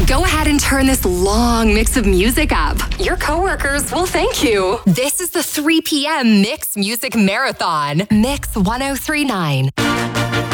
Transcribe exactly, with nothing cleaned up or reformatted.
Go ahead and turn this long mix of music up. Your coworkers will thank you. This is the three p.m. Mix Music Marathon. Mix ten thirty-nine.